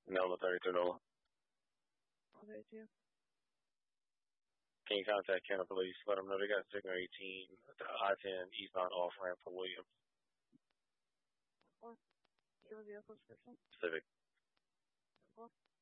Nola 32 Nola. 32. Can you contact Kenner Police? Let them know they got signal 18 at the I-10 eastbound off-ramp for Williams. Or your vehicle description? Civic. Or